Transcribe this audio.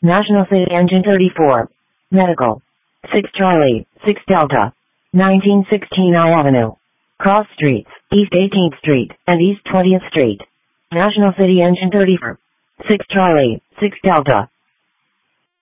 National City Engine 34. Medical. 6 Charlie, 6 Delta. 1916 I Avenue. Cross Streets, East 18th Street, and East 20th Street. National City Engine 34. 6 Charlie, 6 Delta.